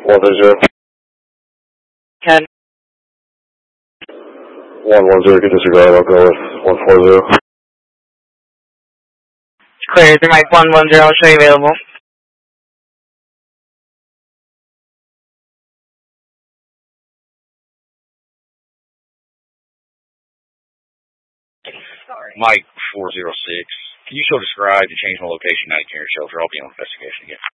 130. 10. 110, get disregard, I'll go with 140. Clear, 3 Mike 110, I'll show you available. Mike 406, can you still describe the change in location out of your shelter? I'll be on investigation again.